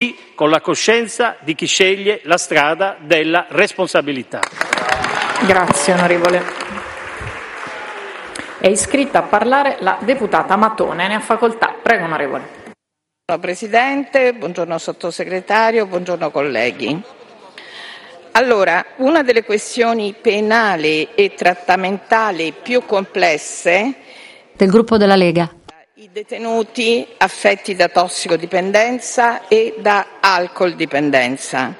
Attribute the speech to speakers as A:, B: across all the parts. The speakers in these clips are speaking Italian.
A: con la coscienza di chi sceglie la strada della responsabilità.
B: Grazie onorevole. È iscritta a parlare la deputata Matone, ne ha facoltà. Prego onorevole.
C: Buongiorno Presidente, buongiorno Sottosegretario, buongiorno colleghi. Allora, una delle questioni penali e trattamentali più complesse
D: del gruppo della Lega.
C: I detenuti affetti da tossicodipendenza e da alcoldipendenza.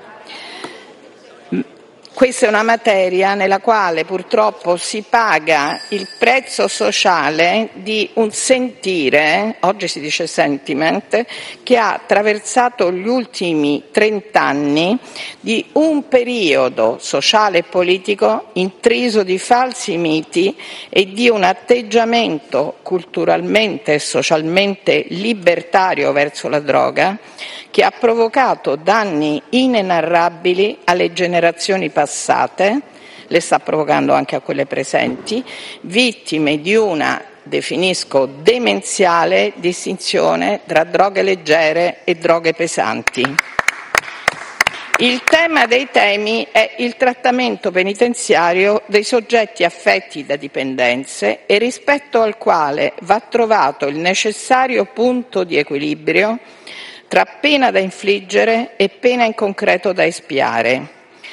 C: Questa è una materia nella quale purtroppo si paga il prezzo sociale di un sentire, oggi si dice sentiment, che ha attraversato gli ultimi 30 anni di un periodo sociale e politico intriso di falsi miti e di un atteggiamento culturalmente e socialmente libertario verso la droga che ha provocato danni inenarrabili alle generazioni passate, le sta provocando anche a quelle presenti, vittime di una, definisco, demenziale distinzione tra droghe leggere e droghe pesanti. Il tema dei temi è il trattamento penitenziario dei soggetti affetti da dipendenze e rispetto al quale va trovato il necessario punto di equilibrio tra pena da infliggere e pena in concreto da espiare.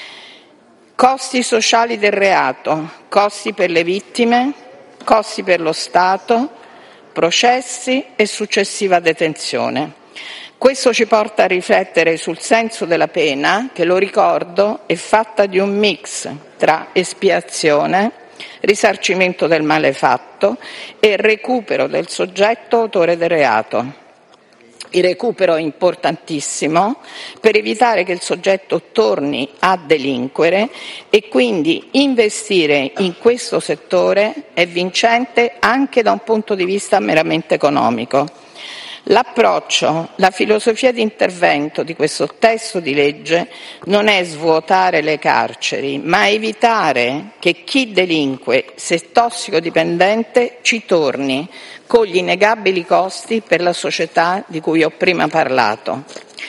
C: Costi sociali del reato, costi per le vittime, costi per lo Stato, processi e successiva detenzione. Questo ci porta a riflettere sul senso della pena, che, lo ricordo, è fatta di un mix tra espiazione, risarcimento del male fatto e recupero del soggetto autore del reato. Il recupero è importantissimo per evitare che il soggetto torni a delinquere e quindi investire in questo settore è vincente anche da un punto di vista meramente economico. L'approccio, la filosofia di intervento di questo testo di legge non è svuotare le carceri, ma evitare che chi delinque, se tossicodipendente, ci torni con gli innegabili costi per la società di cui ho prima parlato.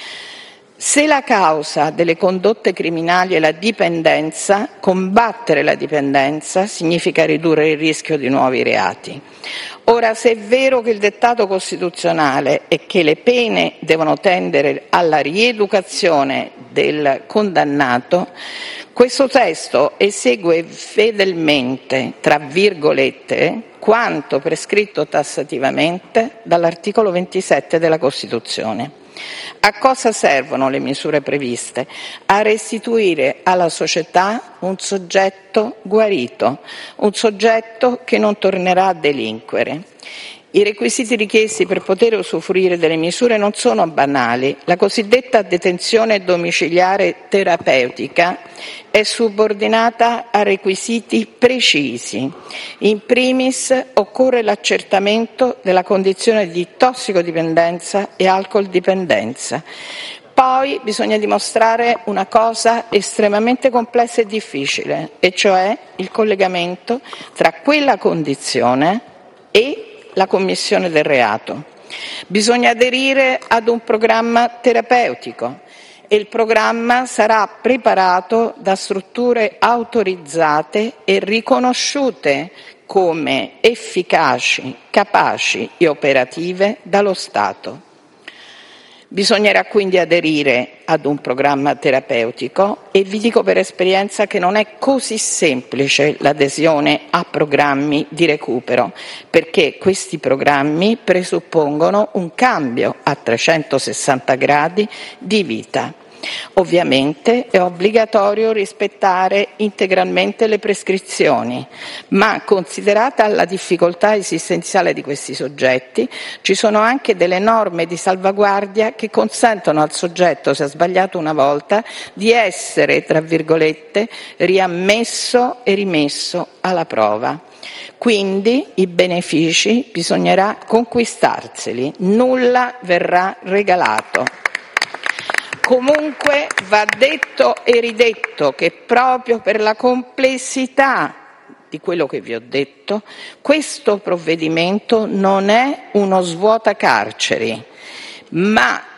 C: Se la causa delle condotte criminali è la dipendenza, combattere la dipendenza significa ridurre il rischio di nuovi reati. Ora, se è vero che il dettato costituzionale è che le pene devono tendere alla rieducazione del condannato, questo testo esegue fedelmente, tra virgolette, quanto prescritto tassativamente dall'articolo 27 della Costituzione. A cosa servono le misure previste? A restituire alla società un soggetto guarito, un soggetto che non tornerà a delinquere. I requisiti richiesti per poter usufruire delle misure non sono banali. La cosiddetta detenzione domiciliare terapeutica è subordinata a requisiti precisi. In primis occorre l'accertamento della condizione di tossicodipendenza e alcoldipendenza. Poi bisogna dimostrare una cosa estremamente complessa e difficile, e cioè il collegamento tra quella condizione e la commissione del reato. Bisogna aderire ad un programma terapeutico e il programma sarà preparato da strutture autorizzate e riconosciute come efficaci, capaci e operative dallo Stato. Bisognerà quindi aderire ad un programma terapeutico e vi dico per esperienza che non è così semplice l'adesione a programmi di recupero, perché questi programmi presuppongono un cambio a 360 gradi di vita. Ovviamente è obbligatorio rispettare integralmente le prescrizioni, ma considerata la difficoltà esistenziale di questi soggetti, ci sono anche delle norme di salvaguardia che consentono al soggetto, se ha sbagliato una volta, di essere, tra virgolette, riammesso e rimesso alla prova. Quindi i benefici bisognerà conquistarseli, nulla verrà regalato. Comunque va detto e ridetto che proprio per la complessità di quello che vi ho detto, questo provvedimento non è uno svuotacarceri, ma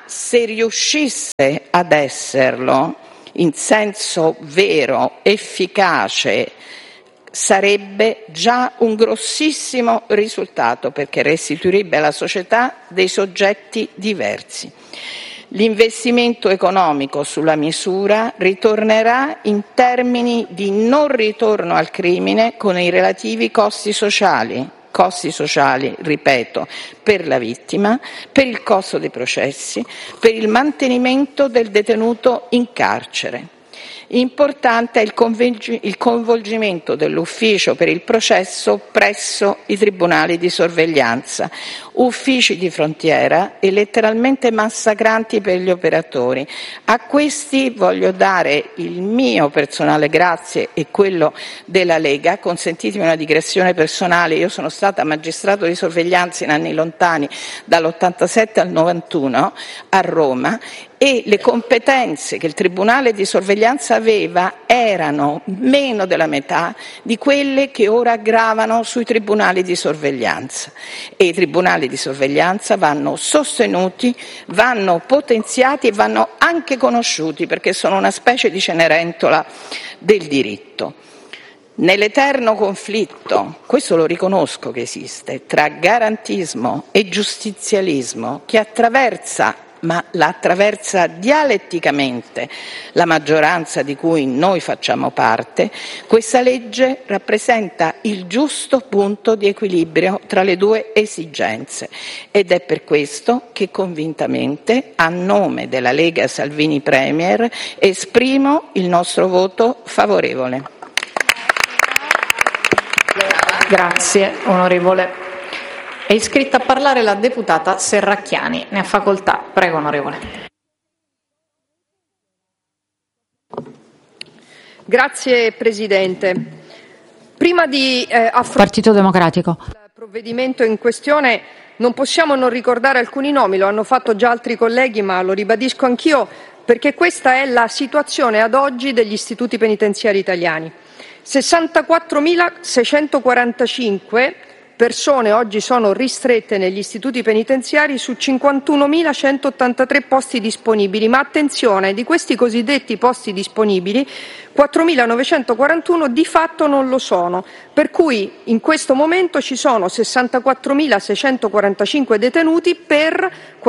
C: se riuscisse ad esserlo in senso vero, efficace, sarebbe già un grossissimo risultato, perché restituirebbe alla società dei soggetti diversi. L'investimento economico sulla misura ritornerà in termini di non ritorno al crimine con i relativi costi sociali, ripeto, per la vittima, per il costo dei processi, per il mantenimento del detenuto in carcere. Importante è il coinvolgimento dell'ufficio per il processo presso i tribunali di sorveglianza, uffici di frontiera e letteralmente massacranti per gli operatori. A questi voglio dare il mio personale grazie e quello della Lega. Consentitemi una digressione personale: io sono stata magistrato di sorveglianza in anni lontani, dall'87 al 91 a Roma, e le competenze che il Tribunale di sorveglianza aveva erano meno della metà di quelle che ora gravano sui tribunali di sorveglianza. E i tribunali di sorveglianza vanno sostenuti, vanno potenziati e vanno anche conosciuti, perché sono una specie di Cenerentola del diritto. Nell'eterno conflitto, questo lo riconosco che esiste, tra garantismo e giustizialismo, che attraversa, ma la attraversa dialetticamente, la maggioranza di cui noi facciamo parte, questa legge rappresenta il giusto punto di equilibrio tra le due esigenze, ed è per questo che convintamente, a nome della Lega Salvini Premier, esprimo il nostro voto favorevole.
B: Grazie, onorevole. È iscritta a parlare la deputata Serracchiani. Ne ha facoltà. Prego, onorevole.
E: Grazie, Presidente. Prima di
D: Partito Democratico.
E: il provvedimento in questione, non possiamo non ricordare alcuni nomi. Lo hanno fatto già altri colleghi, ma lo ribadisco anch'io, perché questa è la situazione ad oggi degli istituti penitenziari italiani. 64.645 persone oggi sono ristrette negli istituti penitenziari su 51.183 posti disponibili, ma attenzione, di questi cosiddetti posti disponibili 4.941 di fatto non lo sono, per cui in questo momento ci sono 64.645 detenuti per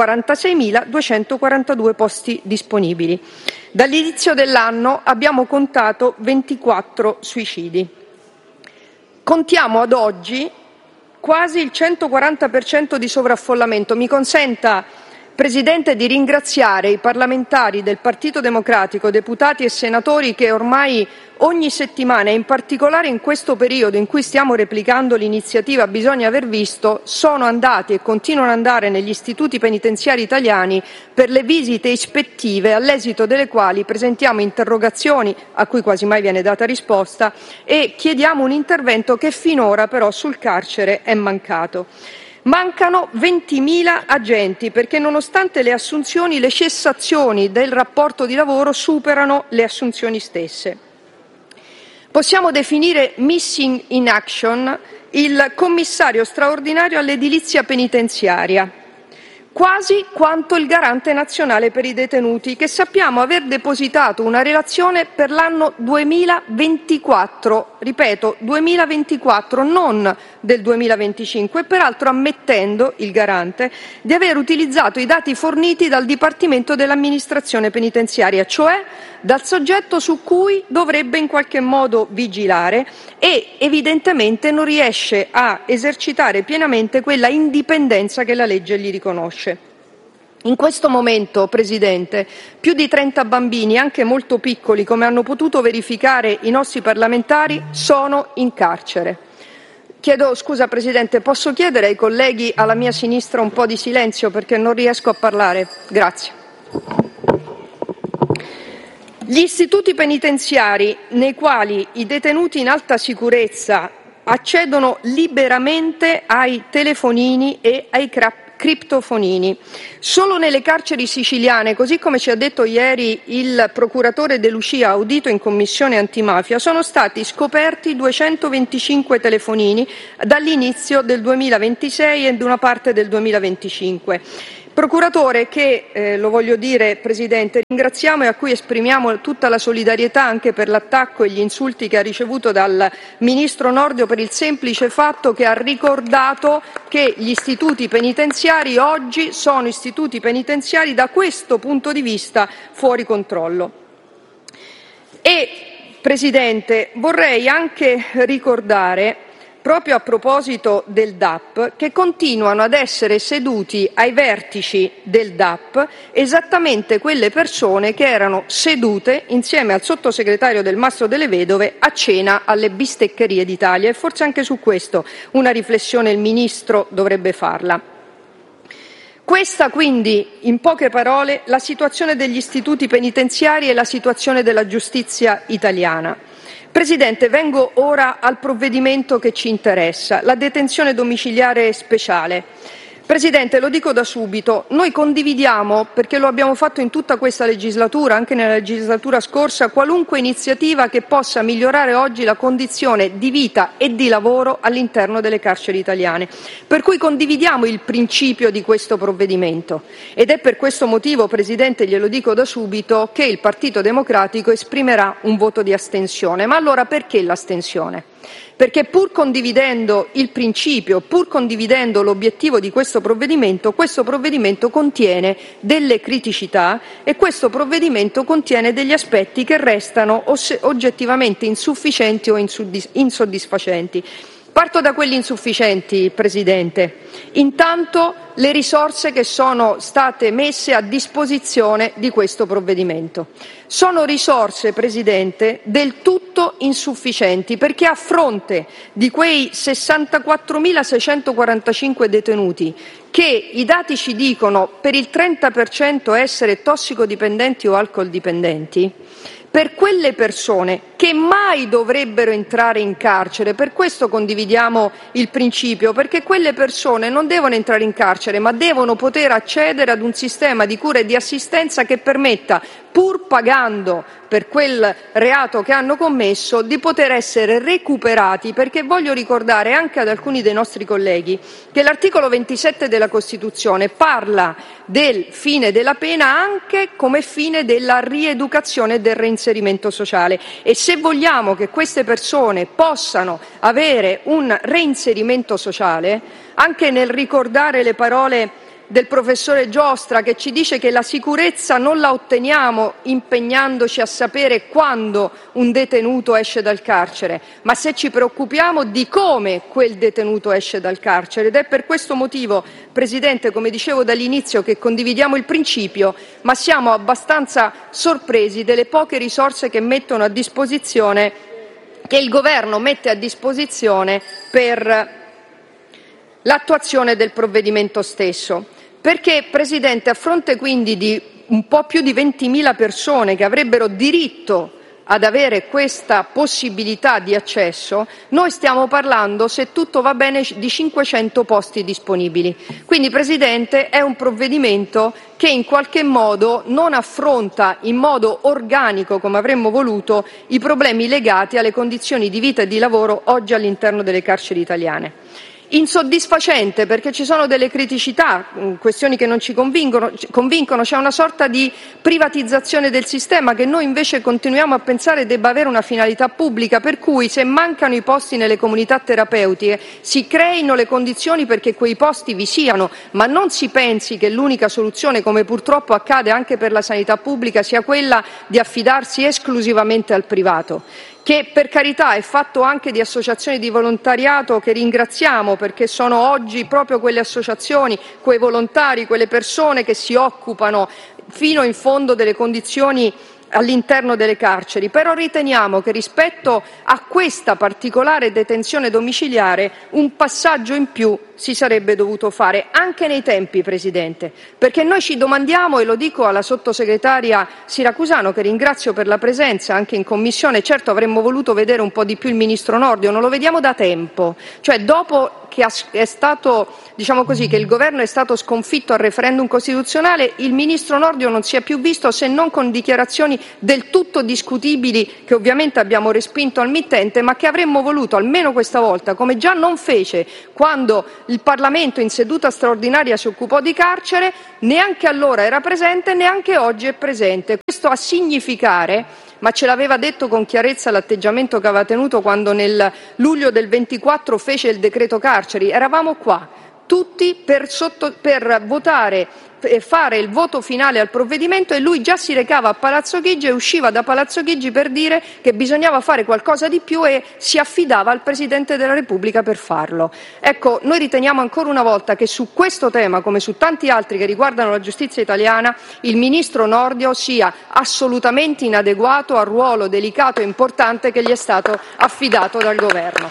E: 46.242 posti disponibili. Dall'inizio dell'anno abbiamo contato 24 suicidi. Contiamo ad oggi quasi il 140% di sovraffollamento. Mi consenta, Presidente, di ringraziare i parlamentari del Partito Democratico, deputati e senatori, che ormai ogni settimana, e in particolare in questo periodo in cui stiamo replicando l'iniziativa Bisogna aver visto, sono andati e continuano ad andare negli istituti penitenziari italiani per le visite ispettive, all'esito delle quali presentiamo interrogazioni a cui quasi mai viene data risposta e chiediamo un intervento che finora però sul carcere è mancato. Mancano 20.000 agenti perché, nonostante le assunzioni, le cessazioni del rapporto di lavoro superano le assunzioni stesse. Possiamo definire missing in action il commissario straordinario all'edilizia penitenziaria, quasi quanto il garante nazionale per i detenuti, che sappiamo aver depositato una relazione per l'anno 2024, ripeto 2024, non del 2025, peraltro ammettendo, il garante, di aver utilizzato i dati forniti dal Dipartimento dell'Amministrazione Penitenziaria, cioè dal soggetto su cui dovrebbe in qualche modo vigilare, e evidentemente non riesce a esercitare pienamente quella indipendenza che la legge gli riconosce. In questo momento, Presidente, più di 30 bambini, anche molto piccoli, come hanno potuto verificare i nostri parlamentari, sono in carcere. Chiedo scusa, Presidente, posso chiedere ai colleghi alla mia sinistra un po' di silenzio perché non riesco a parlare? Grazie. Gli istituti penitenziari nei quali i detenuti in alta sicurezza accedono liberamente ai telefonini e ai criptofonini. Solo nelle carceri siciliane, così come ci ha detto ieri il procuratore De Lucia audito in Commissione antimafia, sono stati scoperti 225 telefonini dall'inizio del 2026 e di una parte del 2025. Procuratore che, lo voglio dire Presidente, ringraziamo e a cui esprimiamo tutta la solidarietà anche per l'attacco e gli insulti che ha ricevuto dal Ministro Nordio per il semplice fatto che ha ricordato che gli istituti penitenziari oggi sono istituti penitenziari da questo punto di vista fuori controllo. E Presidente, vorrei anche ricordare, proprio a proposito del DAP, che continuano ad essere seduti ai vertici del DAP esattamente quelle persone che erano sedute insieme al sottosegretario Del Mastro delle Vedove a cena alle Bisteccherie d'Italia, e forse anche su questo una riflessione il Ministro dovrebbe farla. Questa quindi, in poche parole, la situazione degli istituti penitenziari e la situazione della giustizia italiana. Presidente, vengo ora al provvedimento che ci interessa, la detenzione domiciliare speciale. Presidente, lo dico da subito, noi condividiamo, perché lo abbiamo fatto in tutta questa legislatura, anche nella legislatura scorsa, qualunque iniziativa che possa migliorare oggi la condizione di vita e di lavoro all'interno delle carceri italiane. Per cui condividiamo il principio di questo provvedimento ed è per questo motivo, Presidente, glielo dico da subito, che il Partito Democratico esprimerà un voto di astensione. Ma allora perché l'astensione? Perché pur condividendo il principio, pur condividendo l'obiettivo di questo provvedimento contiene delle criticità e questo provvedimento contiene degli aspetti che restano oggettivamente insufficienti o insoddisfacenti. Parto da quelli insufficienti, Presidente. Intanto le risorse che sono state messe a disposizione di questo provvedimento. Sono risorse, Presidente, del tutto insufficienti, perché a fronte di quei 64.645 detenuti che i dati ci dicono per il 30% essere tossicodipendenti o alcoldipendenti, per quelle persone che mai dovrebbero entrare in carcere, per questo condividiamo il principio, perché quelle persone non devono entrare in carcere, ma devono poter accedere ad un sistema di cura e di assistenza che permetta, pur pagando per quel reato che hanno commesso, di poter essere recuperati, perché voglio ricordare anche ad alcuni dei nostri colleghi che l'articolo 27 della Costituzione parla del fine della pena anche come fine della rieducazione e del reinserimento sociale, e se vogliamo che queste persone possano avere un reinserimento sociale, anche nel ricordare le parole del professore Giostra, che ci dice che la sicurezza non la otteniamo impegnandoci a sapere quando un detenuto esce dal carcere, ma se ci preoccupiamo di come quel detenuto esce dal carcere. Ed è per questo motivo, Presidente, come dicevo dall'inizio, che condividiamo il principio, ma siamo abbastanza sorpresi delle poche risorse che il Governo mette a disposizione per l'attuazione del provvedimento stesso. Perché, Presidente, a fronte quindi di un po' più di 20.000 persone che avrebbero diritto ad avere questa possibilità di accesso, noi stiamo parlando, se tutto va bene, di 500 posti disponibili. Quindi, Presidente, è un provvedimento che in qualche modo non affronta in modo organico, come avremmo voluto, i problemi legati alle condizioni di vita e di lavoro oggi all'interno delle carceri italiane. Insoddisfacente perché ci sono delle criticità, questioni che non ci convincono, c'è una sorta di privatizzazione del sistema che noi invece continuiamo a pensare debba avere una finalità pubblica, per cui se mancano i posti nelle comunità terapeutiche si creino le condizioni perché quei posti vi siano, ma non si pensi che l'unica soluzione, come purtroppo accade anche per la sanità pubblica, sia quella di affidarsi esclusivamente al privato, che per carità è fatto anche di associazioni di volontariato che ringraziamo, perché sono oggi proprio quelle associazioni, quei volontari, quelle persone che si occupano fino in fondo delle condizioni all'interno delle carceri. Però riteniamo che rispetto a questa particolare detenzione domiciliare un passaggio in più si sarebbe dovuto fare, anche nei tempi, Presidente, perché noi ci domandiamo, e lo dico alla sottosegretaria Siracusano, che ringrazio per la presenza anche in Commissione, certo avremmo voluto vedere un po' di più il Ministro Nordio, non lo vediamo da tempo, cioè dopo che è stato, diciamo così, che il Governo è stato sconfitto al referendum costituzionale, il Ministro Nordio non si è più visto, se non con dichiarazioni del tutto discutibili che ovviamente abbiamo respinto al mittente, ma che avremmo voluto almeno questa volta, come già non fece quando il Parlamento in seduta straordinaria si occupò di carcere, neanche allora era presente, neanche oggi è presente. Questo a significare, ma ce l'aveva detto con chiarezza l'atteggiamento che aveva tenuto quando nel luglio del 24 fece il decreto carceri, eravamo qua tutti per votare e fare il voto finale al provvedimento e lui già si recava a Palazzo Chigi e usciva da Palazzo Chigi per dire che bisognava fare qualcosa di più e si affidava al Presidente della Repubblica per farlo. Ecco, noi riteniamo ancora una volta che su questo tema, come su tanti altri che riguardano la giustizia italiana, il Ministro Nordio sia assolutamente inadeguato al ruolo delicato e importante che gli è stato affidato dal Governo.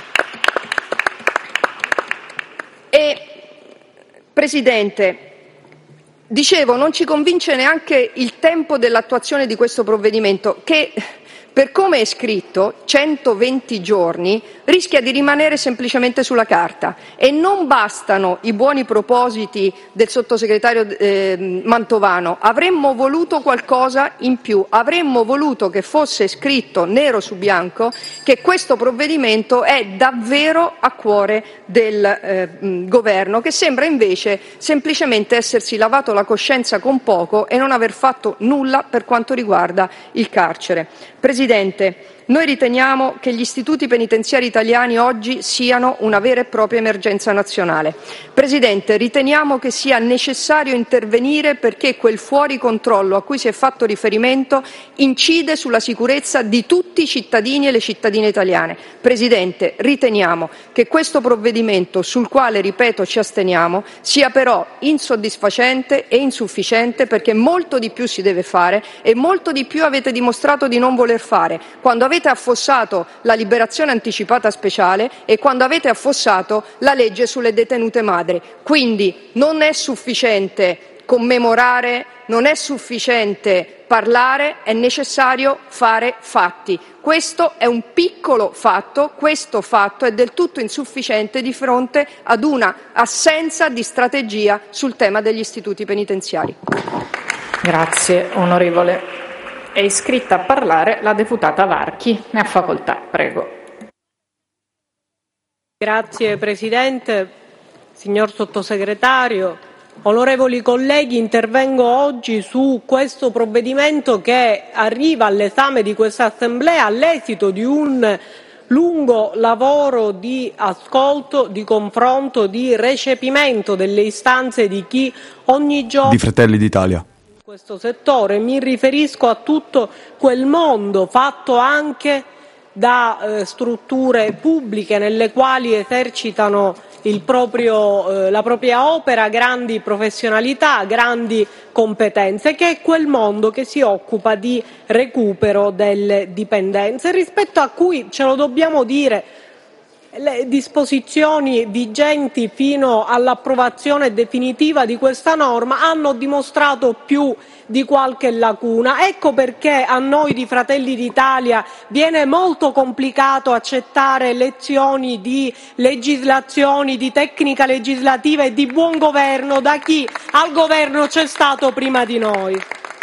E: Presidente, dicevo, non ci convince neanche il tempo dell'attuazione di questo provvedimento che, per come è scritto, 120 giorni, rischia di rimanere semplicemente sulla carta e non bastano i buoni propositi del sottosegretario Mantovano. Avremmo voluto qualcosa in più, avremmo voluto che fosse scritto nero su bianco che questo provvedimento è davvero a cuore del Governo, che sembra invece semplicemente essersi lavato la coscienza con poco e non aver fatto nulla per quanto riguarda il carcere. Presidente, noi riteniamo che gli istituti penitenziari italiani oggi siano una vera e propria emergenza nazionale. Presidente, riteniamo che sia necessario intervenire perché quel fuori controllo a cui si è fatto riferimento incide sulla sicurezza di tutti i cittadini e le cittadine italiane. Presidente, riteniamo che questo provvedimento, sul quale, ripeto, ci asteniamo, sia però insoddisfacente e insufficiente perché molto di più si deve fare e molto di più avete dimostrato di non voler fare quando avete affossato la liberazione anticipata speciale e quando avete affossato la legge sulle detenute madri. Quindi non è sufficiente commemorare, non è sufficiente parlare, è necessario fare fatti. Questo è un piccolo fatto, questo fatto è del tutto insufficiente di fronte ad una assenza di strategia sul tema degli istituti penitenziari.
B: Grazie, onorevole. È iscritta a parlare la deputata Varchi. Ne ha facoltà, prego.
F: Grazie Presidente, signor Sottosegretario, onorevoli colleghi, intervengo oggi su questo provvedimento che arriva all'esame di questa Assemblea all'esito di un lungo lavoro di ascolto, di confronto, di recepimento delle istanze di chi ogni giorno
G: di Fratelli d'Italia.
F: Questo settore. Mi riferisco a tutto quel mondo fatto anche da strutture pubbliche nelle quali esercitano la propria opera grandi professionalità, grandi competenze, che è quel mondo che si occupa di recupero delle dipendenze, rispetto a cui, ce lo dobbiamo dire, le disposizioni vigenti fino all'approvazione definitiva di questa norma hanno dimostrato più di qualche lacuna. Ecco perché a noi di Fratelli d'Italia viene molto complicato accettare lezioni di legislazioni, di tecnica legislativa e di buon governo da chi al governo c'è stato prima di noi.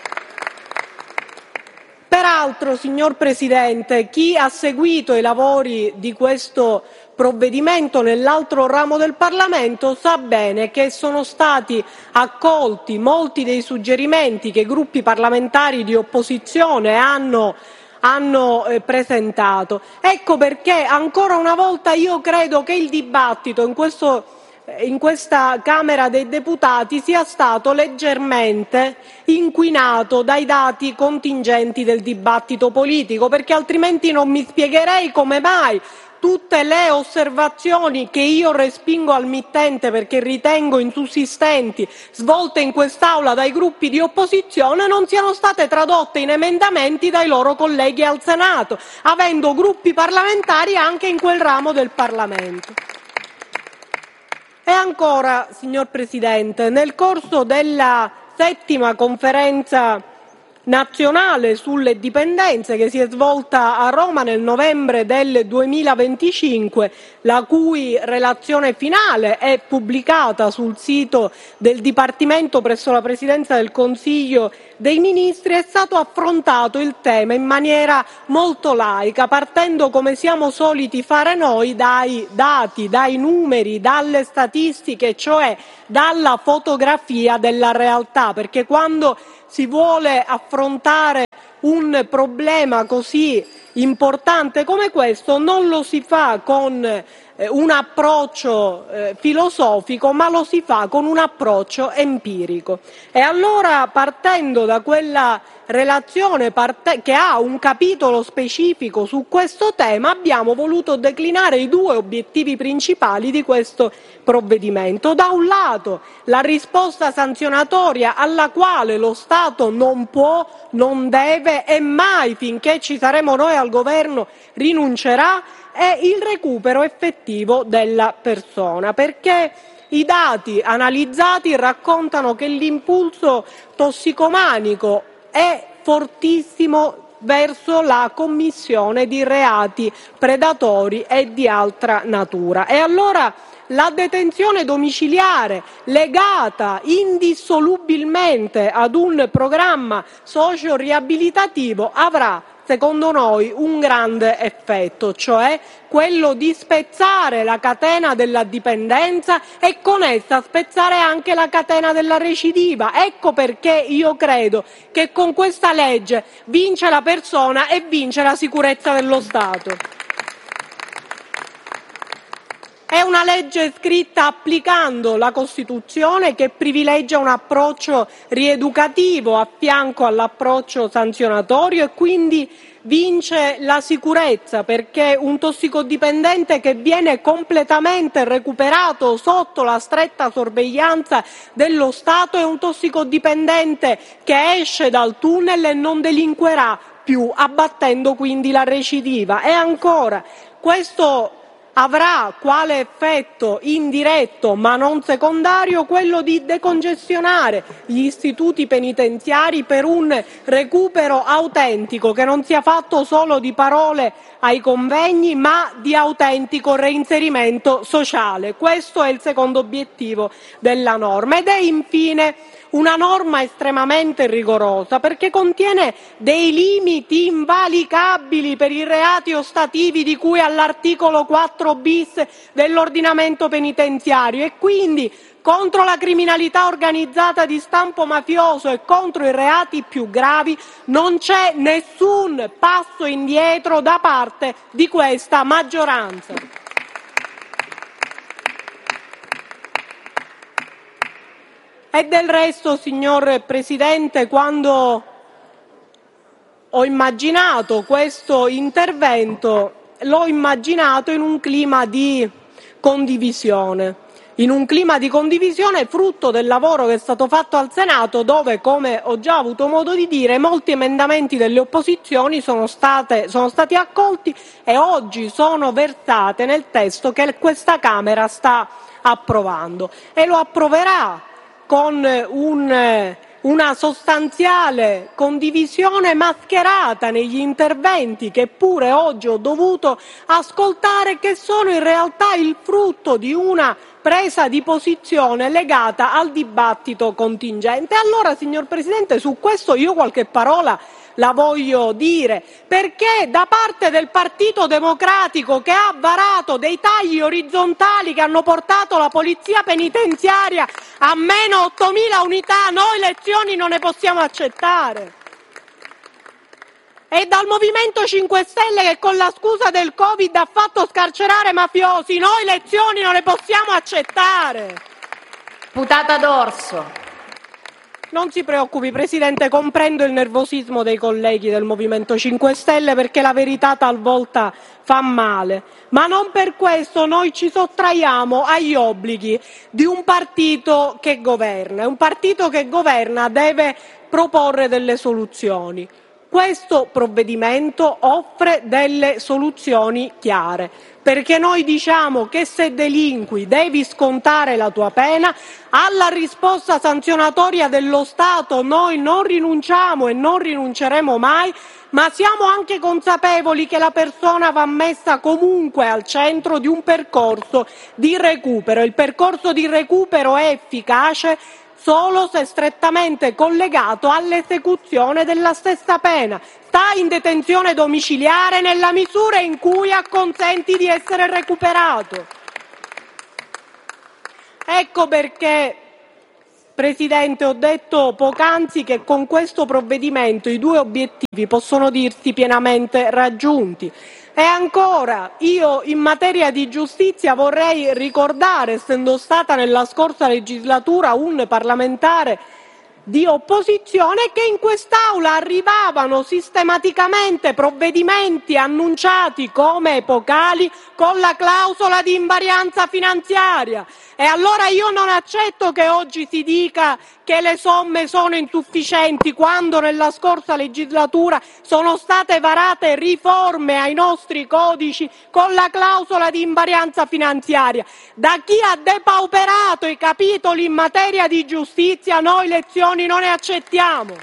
F: Peraltro, signor Presidente, chi ha seguito i lavori di questo provvedimento nell'altro ramo del Parlamento sa bene che sono stati accolti molti dei suggerimenti che i gruppi parlamentari di opposizione hanno presentato. Ecco perché ancora una volta io credo che il dibattito in questa Camera dei Deputati sia stato leggermente inquinato dai dati contingenti del dibattito politico, perché altrimenti non mi spiegherei come mai tutte le osservazioni che io respingo al mittente perché ritengo insussistenti, svolte in quest'Aula dai gruppi di opposizione, non siano state tradotte in emendamenti dai loro colleghi al Senato, avendo gruppi parlamentari anche in quel ramo del Parlamento. E ancora, signor Presidente, nel corso della settima conferenza nazionale sulle dipendenze che si è svolta a Roma nel novembre del 2025, la cui relazione finale è pubblicata sul sito del Dipartimento presso la Presidenza del Consiglio dei Ministri, è stato affrontato il tema in maniera molto laica, partendo, come siamo soliti fare noi, dai dati, dai numeri, dalle statistiche, cioè dalla fotografia della realtà, perché quando si vuole affrontare un problema così importante come questo non lo si fa con un approccio filosofico, ma lo si fa con un approccio empirico. E allora, partendo da quella relazione che ha un capitolo specifico su questo tema, abbiamo voluto declinare i due obiettivi principali di questo provvedimento. Da un lato, la risposta sanzionatoria alla quale lo Stato non può, non deve e mai, finché ci saremo noi al governo, rinuncerà, è il recupero effettivo della persona, perché i dati analizzati raccontano che l'impulso tossicomanico è fortissimo verso la commissione di reati predatori e di altra natura. E allora la detenzione domiciliare, legata indissolubilmente ad un programma socio-riabilitativo, avrà, secondo noi, un grande effetto, cioè quello di spezzare la catena della dipendenza e con essa spezzare anche la catena della recidiva. Ecco perché io credo che con questa legge vince la persona e vince la sicurezza dello Stato. È una legge scritta applicando la Costituzione, che privilegia un approccio rieducativo a fianco all'approccio sanzionatorio, e quindi vince la sicurezza, perché un tossicodipendente che viene completamente recuperato sotto la stretta sorveglianza dello Stato è un tossicodipendente che esce dal tunnel e non delinquerà più, abbattendo quindi la recidiva. E ancora, questo avrà quale effetto indiretto ma non secondario quello di decongestionare gli istituti penitenziari per un recupero autentico, che non sia fatto solo di parole ai convegni ma di autentico reinserimento sociale. Questo è il secondo obiettivo della norma, ed è infine una norma estremamente rigorosa, perché contiene dei limiti invalicabili per i reati ostativi di cui all'articolo 4 bis dell'ordinamento penitenziario, e quindi contro la criminalità organizzata di stampo mafioso e contro i reati più gravi non c'è nessun passo indietro da parte di questa maggioranza. E del resto, signor Presidente, quando ho immaginato questo intervento, l'ho immaginato in un clima di condivisione. In un clima di condivisione frutto del lavoro che è stato fatto al Senato, dove, come ho già avuto modo di dire, molti emendamenti delle opposizioni sono stati accolti e oggi sono versate nel testo che questa Camera sta approvando, e lo approverà con una sostanziale condivisione mascherata negli interventi che pure oggi ho dovuto ascoltare, che sono in realtà il frutto di una presa di posizione legata al dibattito contingente. Allora, signor Presidente, su questo io qualche parola la voglio dire, perché da parte del Partito Democratico, che ha varato dei tagli orizzontali che hanno portato la polizia penitenziaria a meno 8.000 unità, noi lezioni non ne possiamo accettare. E dal Movimento 5 Stelle, che con la scusa del Covid ha fatto scarcerare mafiosi, noi lezioni non le possiamo accettare.
B: Deputata D'Orso.
F: Non si preoccupi, Presidente, comprendo il nervosismo dei colleghi del Movimento 5 Stelle, perché la verità talvolta fa male, ma non per questo noi ci sottraiamo agli obblighi di un partito che governa. Un partito che governa deve proporre delle soluzioni. Questo provvedimento offre delle soluzioni chiare, perché noi diciamo che se delinqui devi scontare la tua pena. Alla risposta sanzionatoria dello Stato noi non rinunciamo e non rinunceremo mai, ma siamo anche consapevoli che la persona va messa comunque al centro di un percorso di recupero. Il percorso di recupero è efficace solo se strettamente collegato all'esecuzione della stessa pena. Sta in detenzione domiciliare nella misura in cui acconsenti di essere recuperato. Ecco perché, Presidente, ho detto poc'anzi che con questo provvedimento i due obiettivi possono dirsi pienamente raggiunti. E ancora, io in materia di giustizia vorrei ricordare, essendo stata nella scorsa legislatura un parlamentare di opposizione, che in quest'Aula arrivavano sistematicamente provvedimenti annunciati come epocali con la clausola di invarianza finanziaria. E allora io non accetto che oggi si dica che le somme sono insufficienti quando nella scorsa legislatura sono state varate riforme ai nostri codici con la clausola di invarianza finanziaria. Da chi ha depauperato i capitoli in materia di giustizia noi lezioni non ne accettiamo.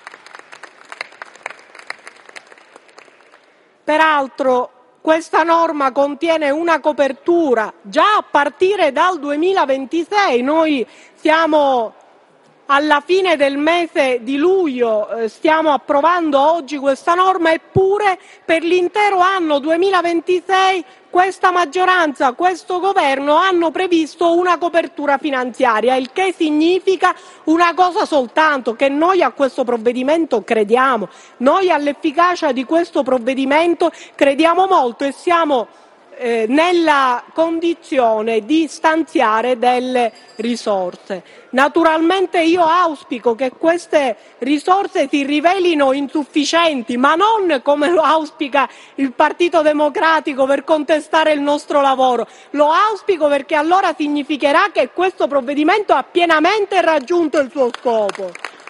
F: Peraltro, questa norma contiene una copertura già a partire dal 2026. Noi siamo alla fine del mese di luglio, stiamo approvando oggi questa norma, eppure per l'intero anno 2026 questa maggioranza, questo governo hanno previsto una copertura finanziaria, il che significa una cosa soltanto, che noi a questo provvedimento crediamo, noi all'efficacia di questo provvedimento crediamo molto e siamo nella condizione di stanziare delle risorse. Naturalmente io auspico che queste risorse si rivelino insufficienti, ma non come lo auspica il Partito Democratico per contestare il nostro lavoro. Lo auspico perché allora significherà che questo provvedimento ha pienamente raggiunto il suo scopo.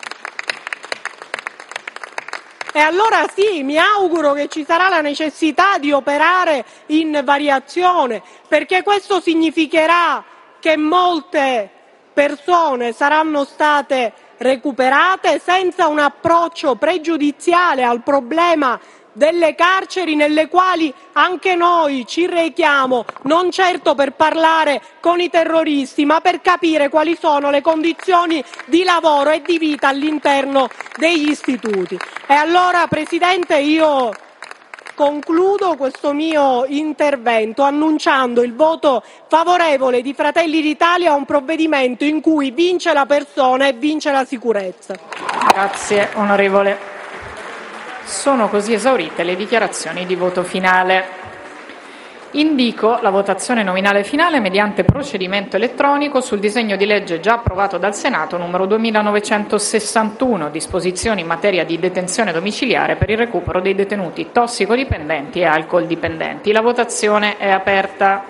F: E allora sì, mi auguro che ci sarà la necessità di operare in variazione, perché questo significherà che molte persone saranno state recuperate senza un approccio pregiudiziale al problema delle carceri, nelle quali anche noi ci rechiamo, non certo per parlare con i terroristi, ma per capire quali sono le condizioni di lavoro e di vita all'interno degli istituti. E allora, Presidente, io concludo questo mio intervento annunciando il voto favorevole di Fratelli d'Italia a un provvedimento in cui vince la persona e vince la sicurezza.
B: Grazie, onorevole. Sono così esaurite le dichiarazioni di voto finale. Indico la votazione nominale finale mediante procedimento elettronico sul disegno di legge già approvato dal Senato numero 2961, disposizioni in materia di detenzione domiciliare per il recupero dei detenuti tossicodipendenti e alcoldipendenti. La votazione è aperta.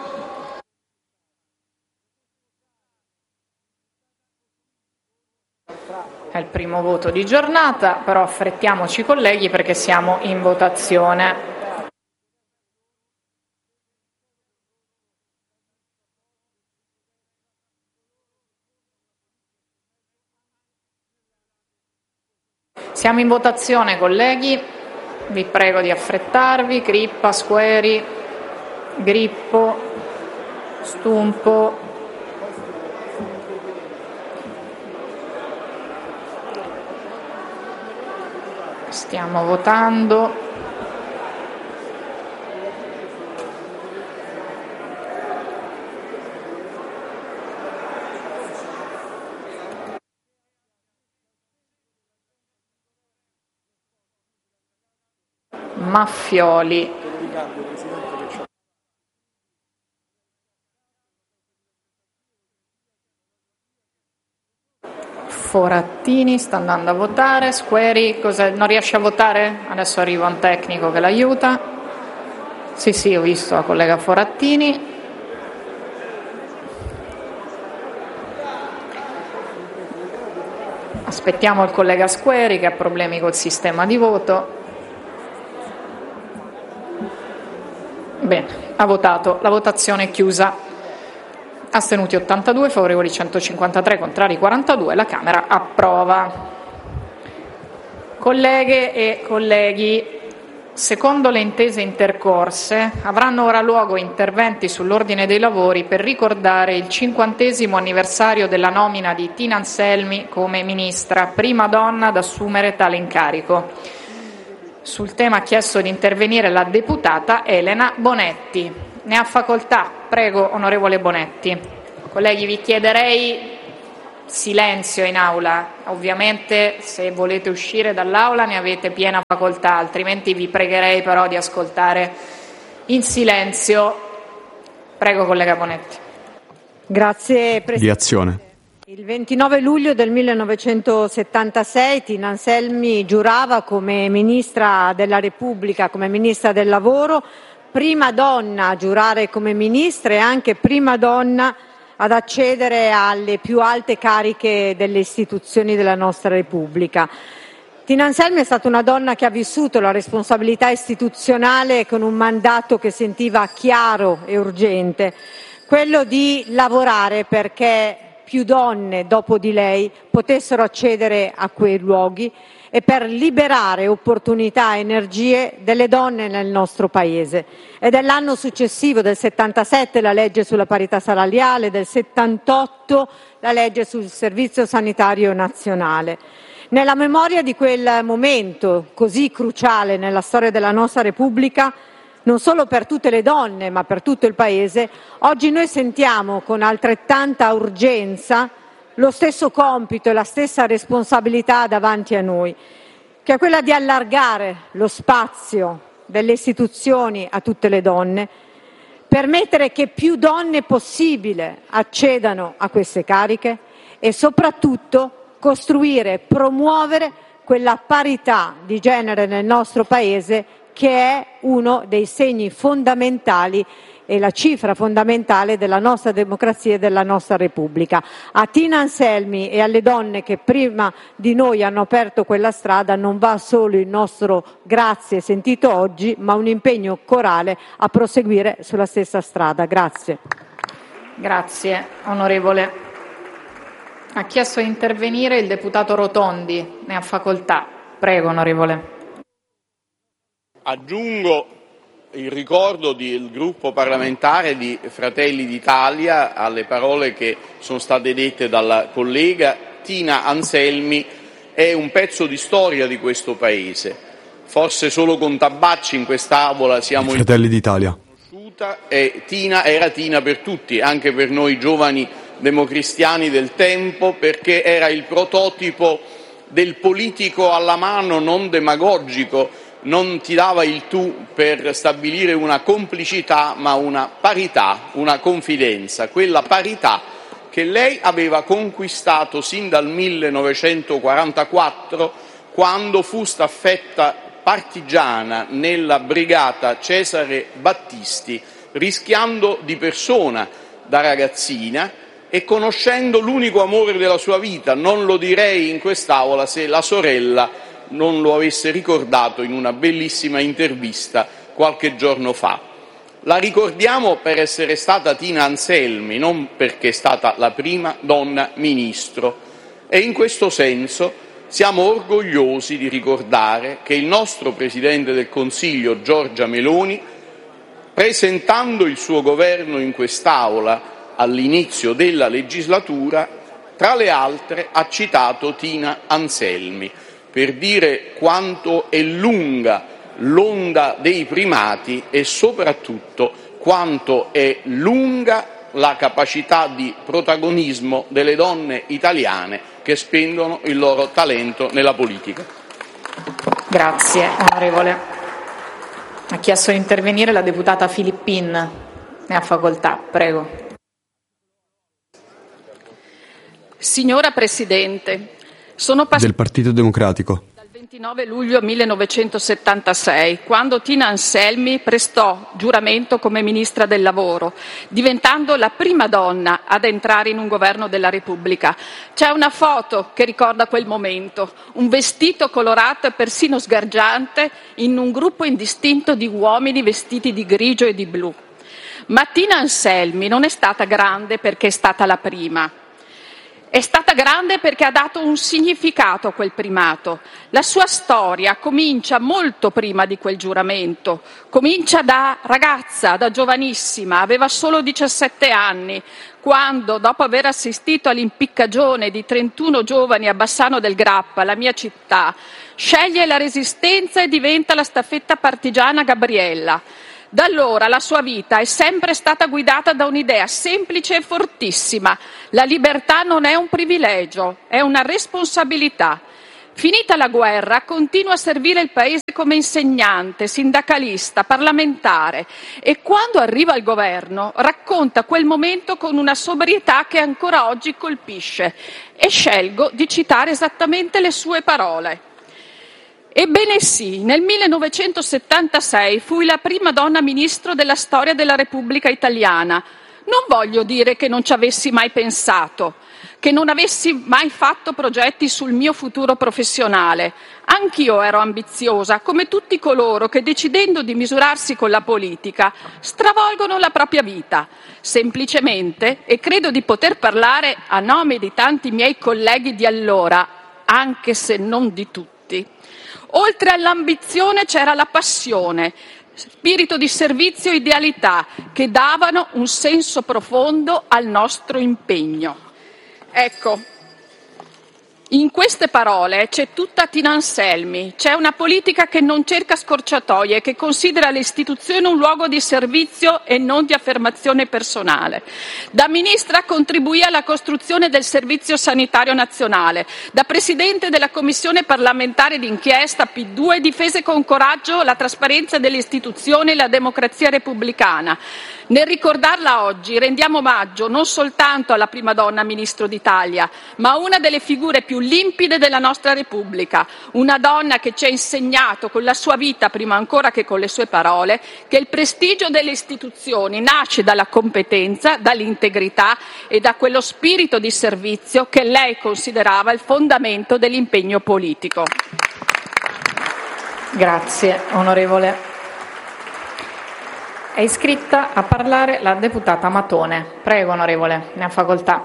B: È il primo voto di giornata, però affrettiamoci colleghi perché siamo in votazione. Siamo in votazione, colleghi. Vi prego di affrettarvi. Crippa, Squeri, Grippo, Stumpo. Stiamo votando. Maffioli. Forattini sta andando a votare. Squeri non riesce a votare? Adesso arriva un tecnico che l'aiuta. Sì, ho visto la collega Forattini. Aspettiamo il collega Squeri che ha problemi col sistema di voto. Bene, ha votato. La votazione è chiusa. Astenuti 82, favorevoli 153, contrari 42. La Camera approva. Colleghe e colleghi, secondo le intese intercorse, avranno ora luogo interventi sull'ordine dei lavori per ricordare il 50° anniversario della nomina di Tina Anselmi come Ministra, prima donna ad assumere tale incarico. Sul tema ha chiesto di intervenire la deputata Elena Bonetti. Ne ha facoltà. Prego, onorevole Bonetti. Colleghi, vi chiederei silenzio in aula. Ovviamente, se volete uscire dall'aula ne avete piena facoltà, altrimenti vi pregherei però di ascoltare in silenzio. Prego, collega Bonetti.
G: Grazie, Presidente.
H: Di azione.
G: Il 29 luglio del 1976 Tina Anselmi giurava come Ministra della Repubblica, come Ministra del Lavoro, prima donna a giurare come Ministra e anche prima donna ad accedere alle più alte cariche delle istituzioni della nostra Repubblica. Tina Anselmi è stata una donna che ha vissuto la responsabilità istituzionale con un mandato che sentiva chiaro e urgente, quello di lavorare perché più donne dopo di lei potessero accedere a quei luoghi e per liberare opportunità e energie delle donne nel nostro Paese. Ed è l'anno successivo, del 77, la legge sulla parità salariale, del 78 la legge sul Servizio Sanitario Nazionale. Nella memoria di quel momento così cruciale nella storia della nostra Repubblica, non solo per tutte le donne ma per tutto il Paese, oggi noi sentiamo con altrettanta urgenza lo stesso compito e la stessa responsabilità davanti a noi, che è quella di allargare lo spazio delle istituzioni a tutte le donne, permettere che più donne possibile accedano a queste cariche e soprattutto costruire e promuovere quella parità di genere nel nostro Paese che è uno dei segni fondamentali e la cifra fondamentale della nostra democrazia e della nostra Repubblica. A Tina Anselmi e alle donne che prima di noi hanno aperto quella strada non va solo il nostro grazie sentito oggi, ma un impegno corale a proseguire sulla stessa strada. Grazie.
B: Grazie, onorevole. Ha chiesto di intervenire il deputato Rotondi. Ne ha facoltà. Prego, onorevole.
I: Aggiungo il ricordo del gruppo parlamentare di Fratelli d'Italia alle parole che sono state dette dalla collega. Tina Anselmi è un pezzo di storia di questo Paese. Forse solo con Tabacci in quest'Aula siamo
H: Fratelli d'Italia.
I: E Tina era Tina per tutti, anche per noi giovani democristiani del tempo, perché era il prototipo del politico alla mano, non demagogico. Non ti dava il tu per stabilire una complicità, ma una parità, una confidenza, quella parità che lei aveva conquistato sin dal 1944, quando fu staffetta partigiana nella brigata Cesare Battisti, rischiando di persona da ragazzina e conoscendo l'unico amore della sua vita. Non lo direi in quest'Aula se la sorella non lo avesse ricordato in una bellissima intervista qualche giorno fa. La ricordiamo per essere stata Tina Anselmi, non perché è stata la prima donna ministro, e in questo senso siamo orgogliosi di ricordare che il nostro Presidente del Consiglio, Giorgia Meloni, presentando il suo governo in quest'Aula all'inizio della legislatura, tra le altre ha citato Tina Anselmi, per dire quanto è lunga l'onda dei primati e soprattutto quanto è lunga la capacità di protagonismo delle donne italiane che spendono il loro talento nella politica.
B: Grazie, onorevole. Ha chiesto di intervenire la deputata Filippin. Ne ha facoltà, prego.
J: Signora Presidente, sono
H: del Partito Democratico.
J: dal
H: 29 luglio 1976, quando Tina Anselmi prestò giuramento come Ministra del Lavoro, diventando la prima donna ad entrare in un governo della Repubblica. C'è una foto che ricorda quel momento, un vestito colorato e persino sgargiante in un gruppo indistinto di uomini vestiti di grigio e di blu. Ma Tina Anselmi non è stata grande perché è stata la prima. È stata grande perché ha dato un significato a quel primato. La sua storia comincia molto prima di quel giuramento, comincia da ragazza, da giovanissima, aveva solo 17 anni, quando, dopo aver assistito all'impiccagione di 31 giovani a Bassano del Grappa, la mia città, sceglie la resistenza e diventa la staffetta partigiana Gabriella. Da allora la sua vita è sempre stata guidata da un'idea semplice e fortissima: la libertà non è un privilegio, è una responsabilità. Finita la guerra, continua a servire il Paese come insegnante, sindacalista, parlamentare e quando arriva al governo racconta quel momento con una sobrietà che ancora oggi colpisce e scelgo di citare esattamente le sue parole. Ebbene sì, nel 1976 fui la prima donna ministro della storia della Repubblica Italiana. Non voglio dire che non ci avessi mai pensato, che non avessi mai fatto progetti sul mio futuro professionale. Anch'io ero ambiziosa, come tutti coloro che, decidendo di misurarsi con la politica, stravolgono la propria vita. Semplicemente, e credo di poter parlare a nome di tanti miei colleghi di allora, anche se non di tutti, oltre all'ambizione c'era la passione, spirito di servizio e idealità che davano un senso profondo al nostro impegno. Ecco, in queste parole c'è tutta Tina Anselmi, c'è una politica che non cerca scorciatoie, che considera le istituzioni un luogo di servizio e non di affermazione personale. Da ministra contribuì alla costruzione del Servizio Sanitario Nazionale, da presidente della Commissione parlamentare d'inchiesta P2 difese con coraggio la trasparenza delle istituzioni e la democrazia repubblicana. Nel ricordarla oggi rendiamo omaggio non soltanto alla prima donna ministro d'Italia, ma a una delle figure più limpide della nostra Repubblica, una donna che ci ha insegnato con la sua vita, prima ancora che con le sue parole, che il prestigio delle istituzioni nasce dalla competenza, dall'integrità e da quello spirito di servizio che lei considerava il fondamento dell'impegno politico.
B: Grazie, onorevole. È iscritta a parlare la deputata Matone. Prego, onorevole, ne ha facoltà.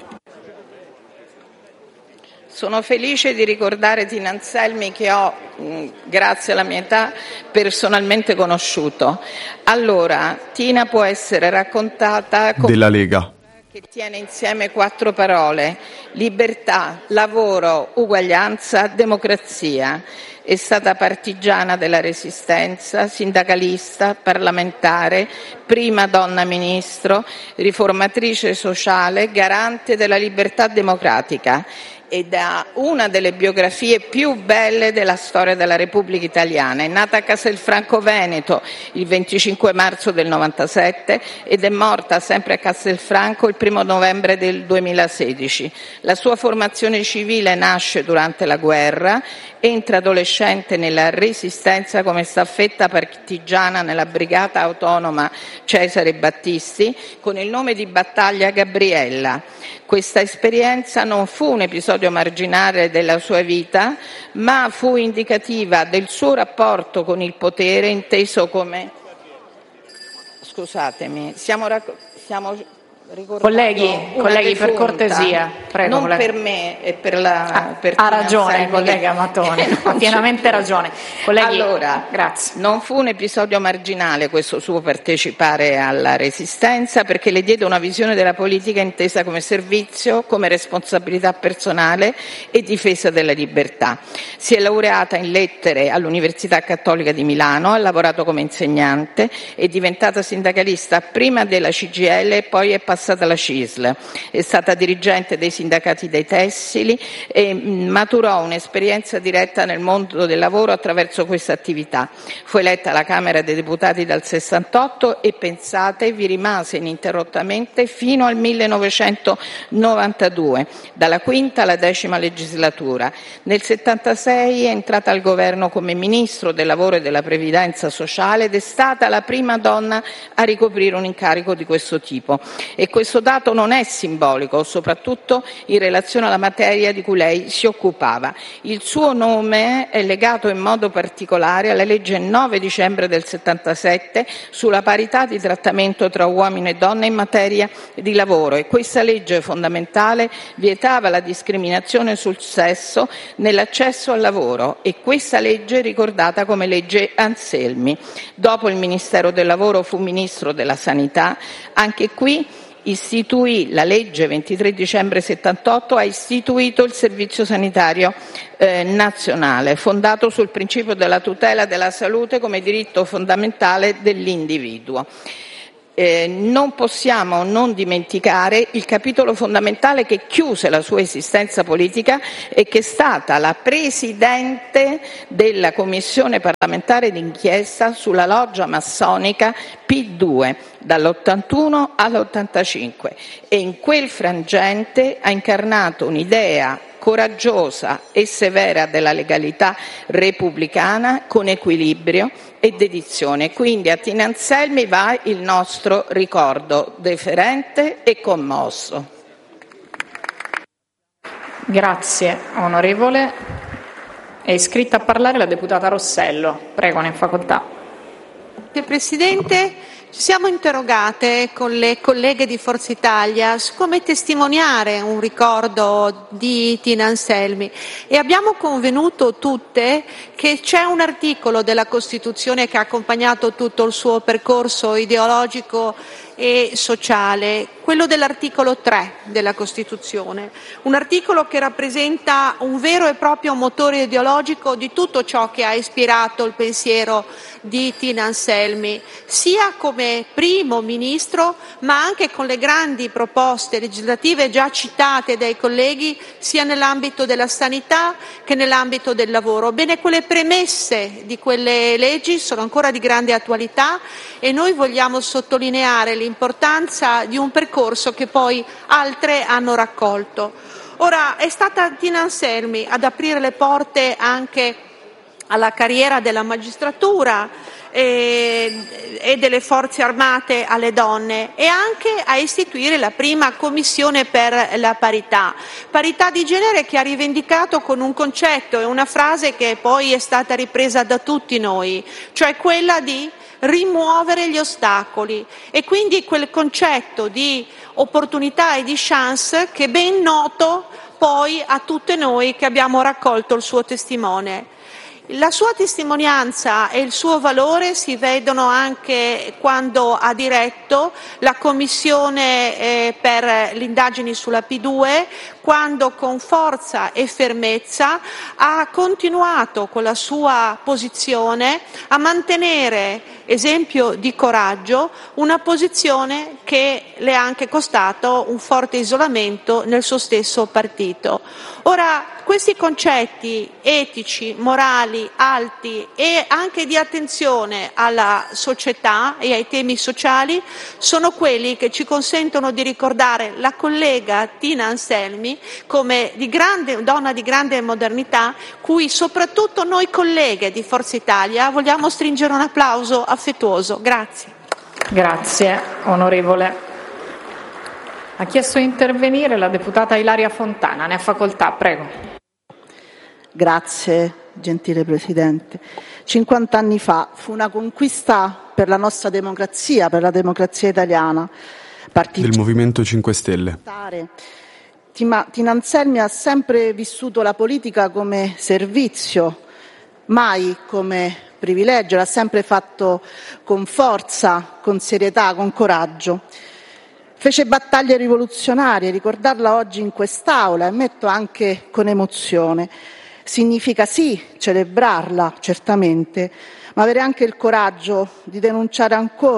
C: Sono felice di ricordare Tina Anselmi che ho, grazie alla mia età, personalmente conosciuto. Allora, Tina può essere raccontata come
J: della Lega,
C: che tiene insieme 4 parole: libertà, lavoro, uguaglianza, democrazia. È stata partigiana della Resistenza, sindacalista, parlamentare, prima donna ministro, riformatrice sociale, garante della libertà democratica ed ha una delle biografie più belle della storia della Repubblica Italiana. È nata a Castelfranco Veneto il 25 marzo del 97 ed è morta sempre a Castelfranco il 1 novembre del 2016. La sua formazione civile nasce durante la guerra, entra adolescente nella Resistenza come staffetta partigiana nella Brigata Autonoma Cesare Battisti con il nome di battaglia Gabriella. Questa esperienza non fu un episodio marginale della sua vita, ma fu indicativa del suo rapporto con il potere inteso come... Scusatemi, stiamo
B: colleghi, per cortesia, prego.
C: Non
B: collega.
C: Per me e per la... per
B: ha
C: Tina
B: ragione,
C: Anselmi,
B: collega Matone, ha pienamente ragione. Colleghi,
C: allora,
B: grazie.
C: non fu un episodio marginale questo suo partecipare alla Resistenza, perché le diede una visione della politica intesa come servizio, come responsabilità personale e difesa della libertà. Si è laureata in lettere all'Università Cattolica di Milano, ha lavorato come insegnante, è diventata sindacalista prima della CGIL e poi è passata passata alla CISL, è stata dirigente dei sindacati dei tessili e maturò un'esperienza diretta nel mondo del lavoro attraverso questa attività. Fu eletta alla Camera dei Deputati dal 68 e, pensate, vi rimase ininterrottamente fino al 1992, dalla quinta alla 10ª legislatura. Nel 76 è entrata al governo come Ministro del Lavoro e della Previdenza Sociale ed è stata la prima donna a ricoprire un incarico di questo tipo. E questo dato non è simbolico, soprattutto in relazione alla materia di cui lei si occupava. Il suo nome è legato in modo particolare alla legge 9 dicembre del 77 sulla parità di trattamento tra uomini e donne in materia di lavoro, e questa legge fondamentale vietava la discriminazione sul sesso nell'accesso al lavoro, e questa legge è ricordata come legge Anselmi. Dopo il Ministero del Lavoro fu Ministro della Sanità. Anche qui istituì la legge 23 dicembre 78, ha istituito il Servizio Sanitario Nazionale, fondato sul principio della tutela della salute come diritto fondamentale dell'individuo. Non possiamo non dimenticare il capitolo fondamentale che chiuse la sua esistenza politica e che è stata la presidente della Commissione parlamentare d'inchiesta sulla loggia massonica P2 dall'81 all'85, e in quel frangente ha incarnato un'idea coraggiosa e severa della legalità repubblicana con equilibrio e dedizione. Quindi a Tina Anselmi va il nostro ricordo deferente e commosso.
B: Grazie onorevole. È iscritta a parlare la deputata Rossello. Prego, ne facoltà.
J: Grazie Presidente. Ci siamo interrogate con le colleghe di Forza Italia su come testimoniare un ricordo di Tina Anselmi e abbiamo convenuto tutte che c'è un articolo della Costituzione che ha accompagnato tutto il suo percorso ideologico e sociale, quello dell'articolo 3 della Costituzione, un articolo che rappresenta un vero e proprio motore ideologico di tutto ciò che ha ispirato il pensiero di Tina Anselmi, sia come primo ministro ma anche con le grandi proposte legislative già citate dai colleghi sia nell'ambito della sanità che nell'ambito del lavoro. Bene, quelle premesse di quelle leggi sono ancora di grande attualità e noi vogliamo sottolineare l'importanza di un percorso che poi altre hanno raccolto. Ora, è stata Tina Anselmi ad aprire le porte anche alla carriera della magistratura e delle forze armate alle donne e anche a istituire la prima commissione per la parità di genere, che ha rivendicato con un concetto e una frase che poi è stata ripresa da tutti noi, cioè quella di rimuovere gli ostacoli, e quindi quel concetto di opportunità e di chance che è ben noto poi a tutte noi che abbiamo raccolto il suo testimone. La sua testimonianza e il suo valore si vedono anche quando ha diretto la commissione per le indagini sulla P2, quando con forza e fermezza ha continuato con la sua posizione a mantenere, esempio di coraggio, una posizione che le ha anche costato un forte isolamento nel suo stesso partito. Ora, questi concetti etici, morali, alti e anche di attenzione alla società e ai temi sociali sono quelli che ci consentono di ricordare la collega Tina Anselmi come donna di grande modernità, cui soprattutto noi colleghe di Forza Italia vogliamo stringere un applauso affettuoso. Grazie.
B: Grazie onorevole. Ha chiesto di intervenire la deputata Ilaria Fontana. Ne ha facoltà, prego.
K: Grazie, gentile Presidente. 50 anni fa fu una conquista per la nostra democrazia, per la democrazia italiana.
L: Del Movimento 5 Stelle.
K: Tina Anselmi ha sempre vissuto la politica come servizio, mai come privilegio, l'ha sempre fatto con forza, con serietà, con coraggio. Fece battaglie rivoluzionarie, ricordarla oggi in quest'Aula, ammetto anche con emozione. Significa sì celebrarla, certamente, ma avere anche il coraggio di denunciare ancora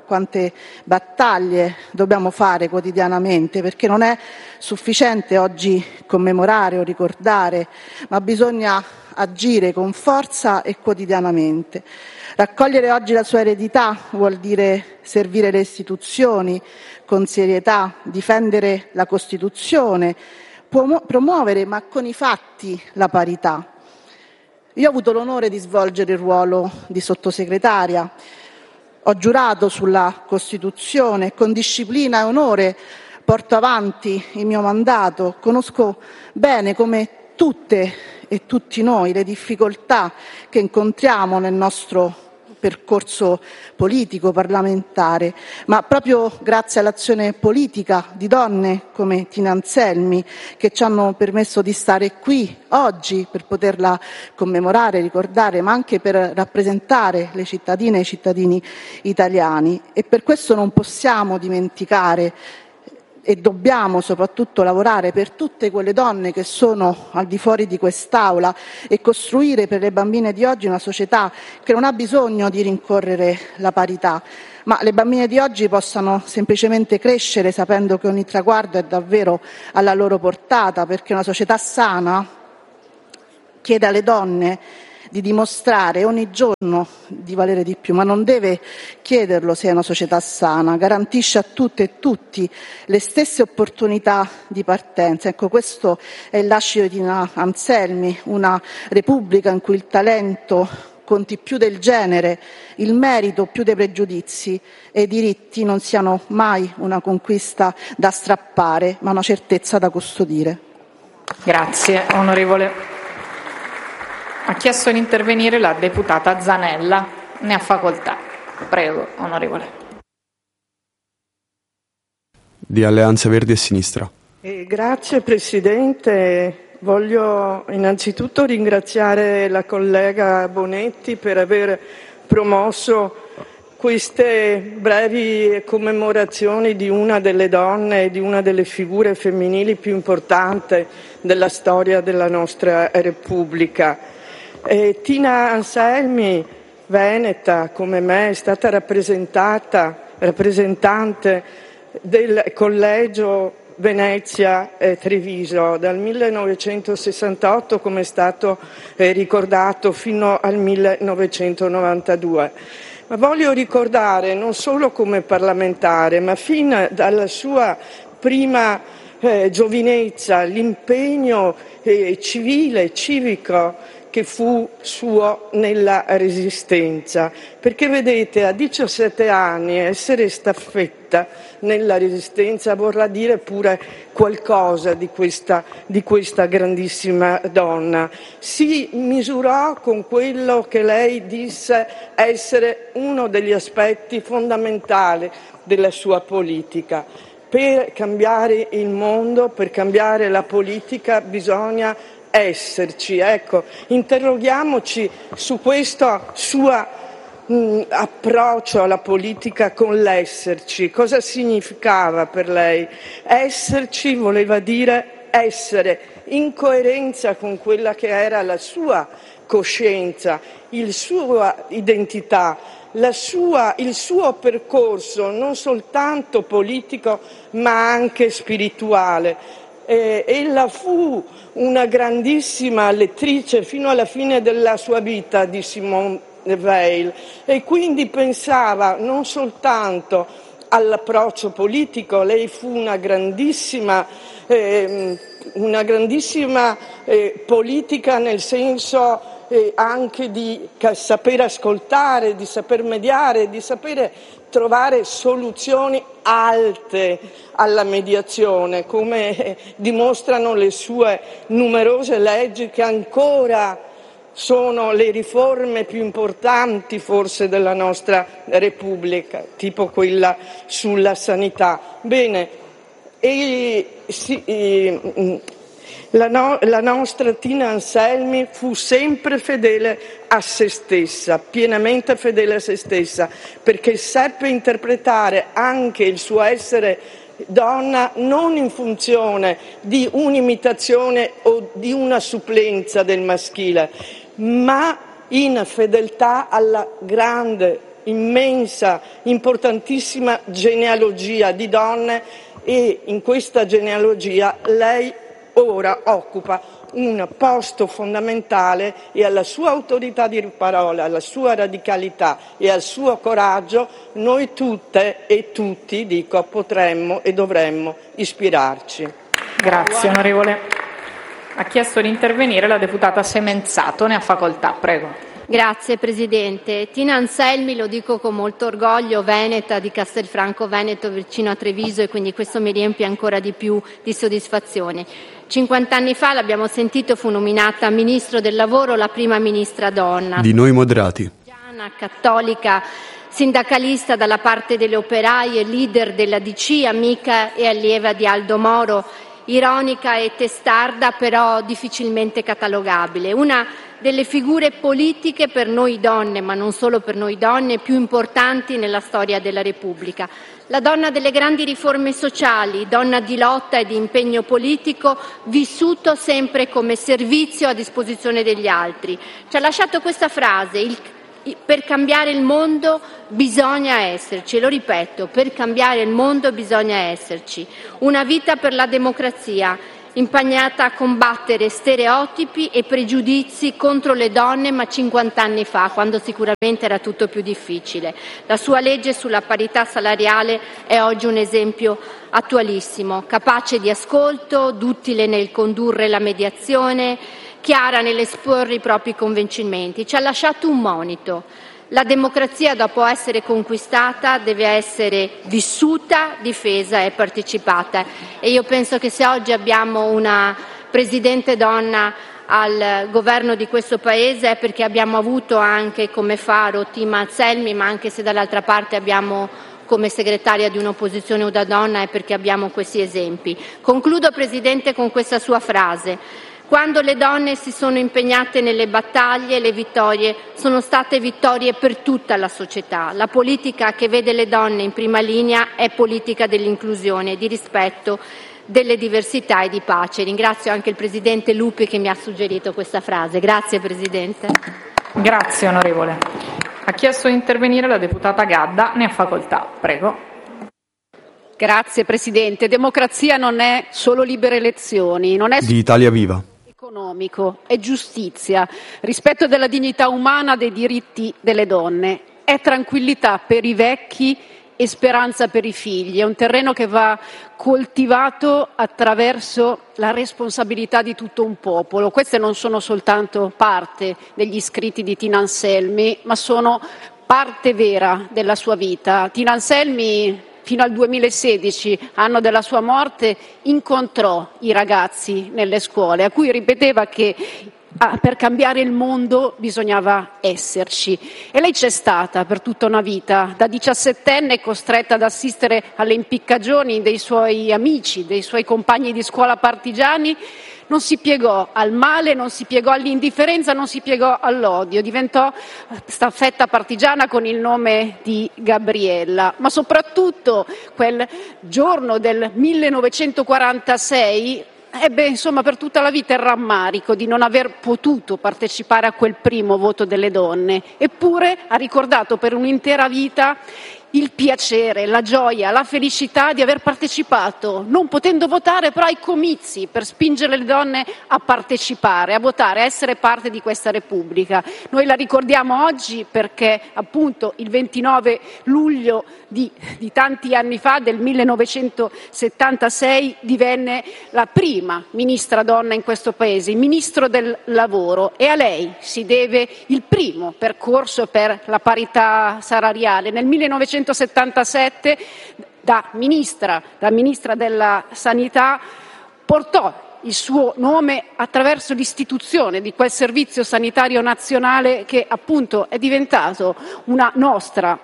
K: quante battaglie dobbiamo fare quotidianamente, perché non è sufficiente oggi commemorare o ricordare, ma bisogna agire con forza e quotidianamente. Raccogliere oggi la sua eredità vuol dire servire le istituzioni con serietà, difendere la Costituzione, promuovere, ma con i fatti, la parità. Io ho avuto l'onore di svolgere il ruolo di sottosegretaria, ho giurato sulla Costituzione, con disciplina e onore porto avanti il mio mandato, conosco bene come tutte e tutti noi le difficoltà che incontriamo nel nostro percorso politico, parlamentare, ma proprio grazie all'azione politica di donne come Tina Anselmi, che ci hanno permesso di stare qui oggi per poterla commemorare, ricordare, ma anche per rappresentare le cittadine e i cittadini italiani. E per questo non possiamo dimenticare e dobbiamo soprattutto lavorare per tutte quelle donne che sono al di fuori di quest'Aula e costruire per le bambine di oggi una società che non ha bisogno di rincorrere la parità, ma le bambine di oggi possano semplicemente crescere sapendo che ogni traguardo è davvero alla loro portata, perché una società sana chiede alle donne di dimostrare ogni giorno di valere di più, ma non deve chiederlo se è una società sana, garantisce a tutte e tutti le stesse opportunità di partenza. Ecco, questo è il lascito di Tina Anselmi, una Repubblica in cui il talento conti più del genere, il merito più dei pregiudizi e i diritti non siano mai una conquista da strappare, ma una certezza da custodire.
B: Grazie, onorevole. Ha chiesto di intervenire la deputata Zanella. Ne ha facoltà. Prego, onorevole.
L: Di Alleanza Verdi e Sinistra.
M: Grazie Presidente. Voglio innanzitutto ringraziare la collega Bonetti per aver promosso queste brevi commemorazioni di una delle donne e di una delle figure femminili più importanti della storia della nostra Repubblica. Tina Anselmi, veneta come me, è stata rappresentante del Collegio Venezia Treviso dal 1968, come è stato ricordato, fino al 1992. Ma voglio ricordare non solo come parlamentare, ma fin dalla sua prima giovinezza, l'impegno civile, civico che fu suo nella Resistenza, perché vedete, a 17 anni essere staffetta nella Resistenza vorrà dire pure qualcosa di questa grandissima donna. Si misurò con quello che lei disse essere uno degli aspetti fondamentali della sua politica. Per cambiare il mondo, per cambiare la politica bisogna esserci. Ecco, interroghiamoci su questo suo approccio alla politica con l'esserci. Cosa significava per lei? Esserci voleva dire essere in coerenza con quella che era la sua coscienza, la sua identità, il suo percorso non soltanto politico ma anche spirituale. Ella fu una grandissima lettrice fino alla fine della sua vita di Simone Weil e quindi pensava non soltanto all'approccio politico, lei fu una grandissima politica nel senso anche di saper ascoltare, di saper mediare, di sapere trovare soluzioni alte alla mediazione, come dimostrano le sue numerose leggi che ancora sono le riforme più importanti forse della nostra Repubblica, tipo quella sulla sanità. Bene, la nostra Tina Anselmi fu sempre fedele a se stessa, pienamente fedele a se stessa, perché seppe interpretare anche il suo essere donna non in funzione di un'imitazione o di una supplenza del maschile, ma in fedeltà alla grande immensa, importantissima genealogia di donne e in questa genealogia lei ora occupa un posto fondamentale e alla sua autorità di parola, alla sua radicalità e al suo coraggio noi tutte e tutti, dico, potremmo e dovremmo ispirarci.
B: Grazie onorevole. Ha chiesto di intervenire la deputata Semenzato, ne ha facoltà, prego.
N: Grazie Presidente. Tina Anselmi, lo dico con molto orgoglio, veneta di Castelfranco Veneto vicino a Treviso, e quindi questo mi riempie ancora di più di soddisfazione. 50 anni fa, l'abbiamo sentito, fu nominata Ministro del Lavoro la prima ministra donna.
L: Di noi moderati.
N: Cattolica, sindacalista dalla parte delle operaie, leader della DC, amica e allieva di Aldo Moro, ironica e testarda, però difficilmente catalogabile. Una delle figure politiche per noi donne, ma non solo per noi donne, più importanti nella storia della Repubblica. La donna delle grandi riforme sociali, donna di lotta e di impegno politico, vissuto sempre come servizio a disposizione degli altri. Ci ha lasciato questa frase: per cambiare il mondo bisogna esserci, lo ripeto, per cambiare il mondo bisogna esserci. Una vita per la democrazia, impegnata a combattere stereotipi e pregiudizi contro le donne, ma 50 anni fa, quando sicuramente era tutto più difficile. La sua legge sulla parità salariale è oggi un esempio attualissimo, capace di ascolto, duttile nel condurre la mediazione, chiara nell'esporre i propri convincimenti. Ci ha lasciato un monito: la democrazia, dopo essere conquistata, deve essere vissuta, difesa e partecipata. E io penso che se oggi abbiamo una Presidente donna al governo di questo Paese è perché abbiamo avuto anche come faro Tina Anselmi, ma anche se dall'altra parte abbiamo come segretaria di un'opposizione una donna è perché abbiamo questi esempi. Concludo, Presidente, con questa sua frase: quando le donne si sono impegnate nelle battaglie, le vittorie sono state vittorie per tutta la società. La politica che vede le donne in prima linea è politica dell'inclusione, di rispetto delle diversità e di pace. Ringrazio anche il Presidente Lupi che mi ha suggerito questa frase. Grazie Presidente.
B: Grazie onorevole. Ha chiesto di intervenire la deputata Gadda, ne ha facoltà, prego.
O: Grazie Presidente. Democrazia non è solo libere elezioni, non è
L: Di Italia Viva.
O: economico, è giustizia, rispetto della dignità umana, dei diritti delle donne, è tranquillità per i vecchi e speranza per i figli. È un terreno che va coltivato attraverso la responsabilità di tutto un popolo. Queste non sono soltanto parte degli scritti di Tina Anselmi, ma sono parte vera della sua vita. Tina Anselmi, fino al 2016, anno della sua morte, incontrò i ragazzi nelle scuole, a cui ripeteva che per cambiare il mondo bisognava esserci. E lei c'è stata per tutta una vita, da 17enne costretta ad assistere alle impiccagioni dei suoi amici, dei suoi compagni di scuola partigiani. Non si piegò al male, non si piegò all'indifferenza, non si piegò all'odio, diventò staffetta partigiana con il nome di Gabriella, ma soprattutto quel giorno del 1946 ebbe per tutta la vita il rammarico di non aver potuto partecipare a quel primo voto delle donne, eppure ha ricordato per un'intera vita il piacere, la gioia, la felicità di aver partecipato, non potendo votare, però ai comizi per spingere le donne a partecipare, a votare, a essere parte di questa Repubblica. Noi la ricordiamo oggi perché appunto il 29 luglio di tanti anni fa, del 1976, divenne la prima ministra donna in questo Paese, il Ministro del Lavoro, e a lei si deve il primo percorso per la parità salariale. Nel 1977, da ministra della Sanità, portò il suo nome attraverso l'istituzione di quel servizio sanitario nazionale che appunto è diventato una nostra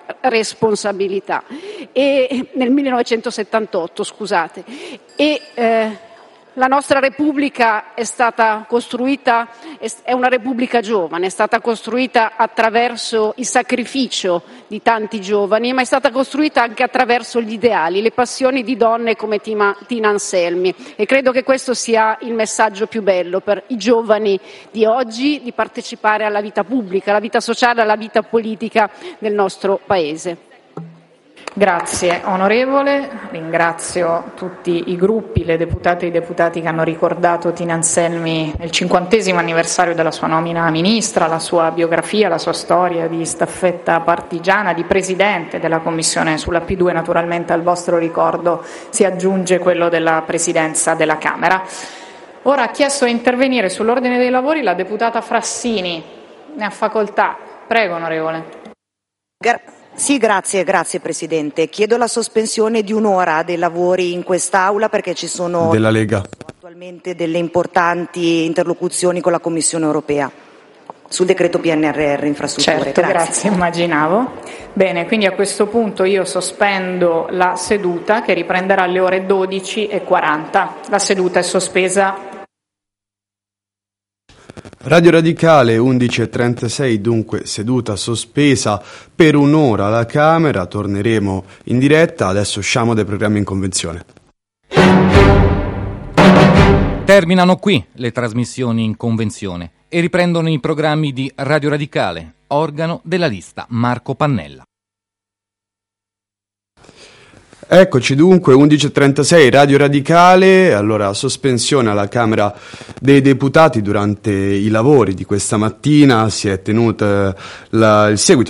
O: responsabilità. E nel 1978, scusate. La nostra Repubblica è stata costruita, è una Repubblica giovane, è stata costruita attraverso il sacrificio di tanti giovani, ma è stata costruita anche attraverso gli ideali, le passioni di donne come Tina Anselmi, e credo che questo sia il messaggio più bello per i giovani di oggi, di partecipare alla vita pubblica, alla vita sociale, alla vita politica del nostro Paese.
B: Grazie onorevole, ringrazio tutti i gruppi, le deputate e i deputati che hanno ricordato Tina Anselmi nel 50° anniversario della sua nomina a ministra, la sua biografia, la sua storia di staffetta partigiana, di presidente della Commissione sulla P2. Naturalmente al vostro ricordo si aggiunge quello della Presidenza della Camera. Ora ha chiesto di intervenire sull'ordine dei lavori la deputata Frassini, ne ha facoltà. Prego onorevole.
P: Sì, grazie Presidente. Chiedo la sospensione di un'ora dei lavori in quest'Aula perché ci sono
L: della Lega
P: attualmente delle importanti interlocuzioni con la Commissione europea sul decreto PNRR infrastrutture.
B: Certo, grazie, immaginavo. Bene, quindi a questo punto io sospendo la seduta che riprenderà alle ore 12:40. La seduta è sospesa.
L: Radio Radicale 11:36, dunque seduta sospesa per un'ora alla Camera, torneremo in diretta, adesso usciamo dai programmi in convenzione.
Q: Terminano qui le trasmissioni in convenzione e riprendono i programmi di Radio Radicale, organo della lista Marco Pannella.
L: Eccoci dunque, 11:36, Radio Radicale, allora sospensione alla Camera dei Deputati durante i lavori di questa mattina, si è tenuto il seguito